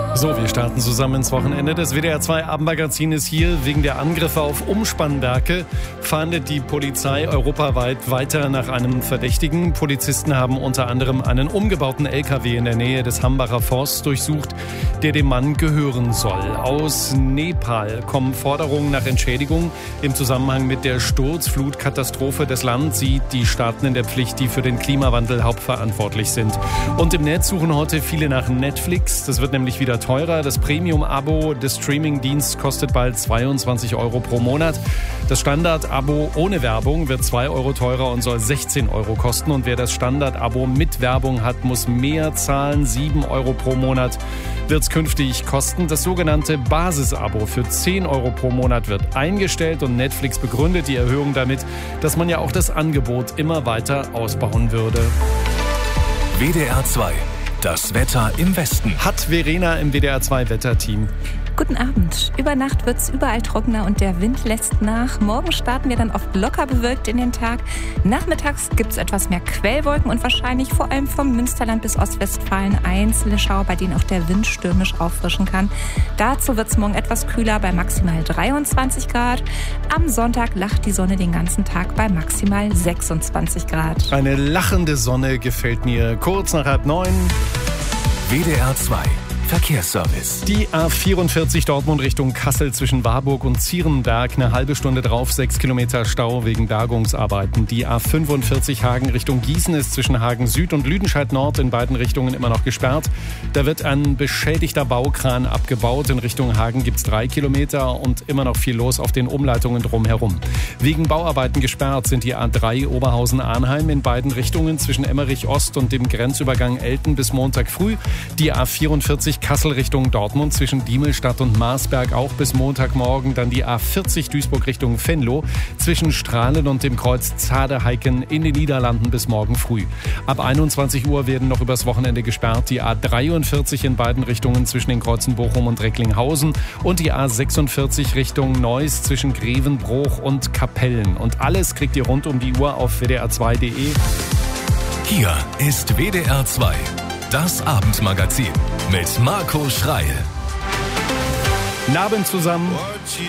So, wir starten zusammen ins Wochenende. Das WDR 2 Abendmagazin ist hier. Wegen der Angriffe auf Umspannwerke fahndet die Polizei europaweit weiter nach einem Verdächtigen. Polizisten haben unter anderem einen umgebauten LKW in der Nähe des Hambacher Forsts durchsucht, der dem Mann gehören soll. Aus Nepal kommen Forderungen nach Entschädigung im Zusammenhang mit der Sturzflutkatastrophe. Das Land sieht die Staaten in der Pflicht, die für den Klimawandel hauptverantwortlich sind. Und im Netz suchen heute viele nach Netflix. Das wird nämlich wieder teurer. Das Premium-Abo des Streaming-Diensts kostet bald 22 € pro Monat. Das Standard-Abo ohne Werbung wird 2 € teurer und soll 16 € kosten. Und wer das Standard-Abo mit Werbung hat, muss mehr zahlen. 7 € pro Monat wird es künftig kosten. Das sogenannte Basis-Abo für 10 € pro Monat wird eingestellt und Netflix begründet die Erhöhung damit, dass man ja auch das Angebot immer weiter ausbauen würde. WDR 2. Das Wetter im Westen. Hat Verena im WDR 2 Wetterteam. Guten Abend. Über Nacht wird es überall trockener und der Wind lässt nach. Morgen starten wir dann oft locker bewölkt in den Tag. Nachmittags gibt es etwas mehr Quellwolken und wahrscheinlich vor allem vom Münsterland bis Ostwestfalen einzelne Schauer, bei denen auch der Wind stürmisch auffrischen kann. Dazu wird es morgen etwas kühler bei maximal 23 Grad. Am Sonntag lacht die Sonne den ganzen Tag bei maximal 26 Grad. Eine lachende Sonne gefällt mir. Kurz nach 8:30. WDR 2. Verkehrsservice. Die A44 Dortmund Richtung Kassel zwischen Warburg und Zierenberg. Eine halbe Stunde drauf, 6 Kilometer Stau wegen Bergungsarbeiten. Die A45 Hagen Richtung Gießen ist zwischen Hagen Süd und Lüdenscheid Nord in beiden Richtungen immer noch gesperrt. Da wird ein beschädigter Baukran abgebaut. In Richtung Hagen gibt es 3 Kilometer und immer noch viel los auf den Umleitungen drumherum. Wegen Bauarbeiten gesperrt sind die A3 Oberhausen-Arnheim in beiden Richtungen zwischen Emmerich Ost und dem Grenzübergang Elten bis Montag früh. Die A44 Kassel Richtung Dortmund zwischen Diemelstadt und Marsberg auch bis Montagmorgen. Dann die A40 Duisburg Richtung Venlo zwischen Strahlen und dem Kreuz Zadeheiken in den Niederlanden bis morgen früh. Ab 21 Uhr werden noch übers Wochenende gesperrt die A43 in beiden Richtungen zwischen den Kreuzen Bochum und Recklinghausen und die A46 Richtung Neuss zwischen Grevenbroich und Kapellen. Und alles kriegt ihr rund um die Uhr auf wdr2.de. Hier ist WDR 2. Das Abendmagazin mit Marco Schreil. Guten Abend zusammen.